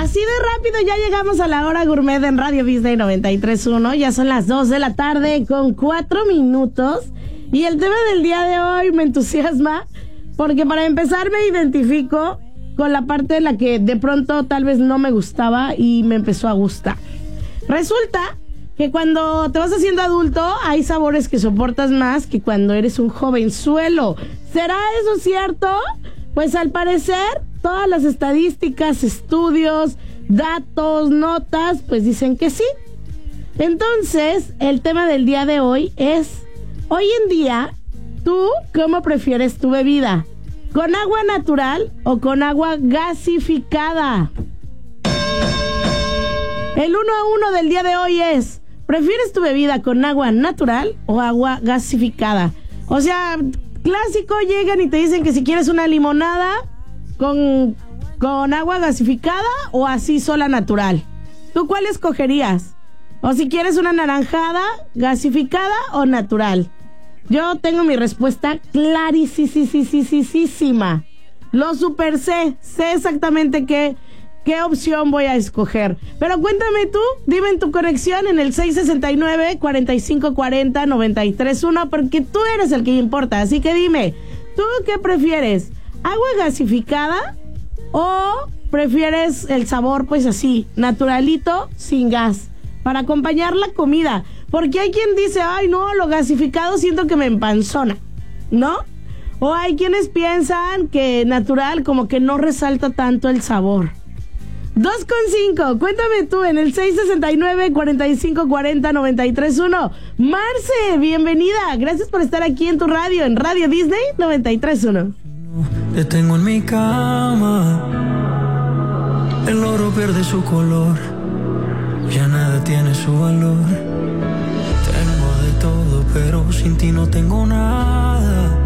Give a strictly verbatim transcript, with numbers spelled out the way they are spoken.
Así de rápido ya llegamos a la hora gourmet en Radio Disney noventa y tres punto uno. Ya son las dos de la tarde con cuatro minutos. Y el tema del día de hoy me entusiasma porque para empezar me identifico con la parte de la que de pronto tal vez no me gustaba y me empezó a gustar. Resulta que cuando te vas haciendo adulto hay sabores que soportas más que cuando eres un jovenzuelo. ¿Será eso cierto? Pues al parecer todas las estadísticas, estudios, datos, notas, pues dicen que sí. Entonces, el tema del día de hoy es, hoy en día, ¿tú cómo prefieres tu bebida? ¿Con agua natural o con agua gasificada? El uno a uno del día de hoy es, ¿prefieres tu bebida con agua natural o agua gasificada? O sea, clásico, llegan y te dicen que si quieres una limonada con, con agua gasificada o así sola natural. ¿Tú cuál escogerías? O si quieres una naranjada, gasificada o natural. Yo tengo mi respuesta clarísima. Lo super sé, sé exactamente qué, qué opción voy a escoger. Pero cuéntame tú, dime en tu conexión en el seis seis nueve, cuatro cinco cuatro cero, nueve tres uno, porque tú eres el que importa. Así que dime, ¿tú qué prefieres? ¿Agua gasificada o prefieres el sabor pues así, naturalito, sin gas, para acompañar la comida? Porque hay quien dice, ay no, lo gasificado siento que me empanzona, ¿no? O hay quienes piensan que natural como que no resalta tanto el sabor. dos con cinco, cuéntame tú en el seis seis nueve, cuatro cinco cuatro cero, nueve tres uno. Marce, bienvenida, gracias por estar aquí en tu radio, en Radio Disney noventa y tres punto uno. Te tengo en mi cama, el oro pierde su color, ya nada tiene su valor. Tengo de todo, pero sin ti no tengo nada.